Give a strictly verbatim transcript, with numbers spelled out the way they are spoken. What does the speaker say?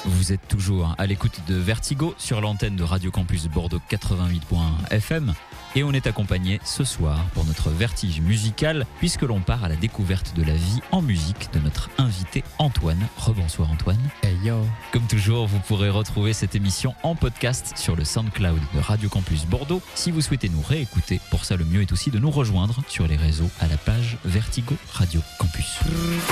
Vous êtes toujours à l'écoute de Vertigo sur l'antenne de Radio Campus Bordeaux quatre-vingt-huit point un F M et on est accompagné ce soir pour notre vertige musical puisque l'on part à la découverte de la vie en musique de notre invité Antoine. Rebonsoir Antoine. Hey yo. Comme toujours, vous pourrez retrouver cette émission en podcast sur le SoundCloud de Radio Campus Bordeaux. Si vous souhaitez nous réécouter, pour ça le mieux est aussi de nous rejoindre sur les réseaux à la page Vertigo Radio Campus.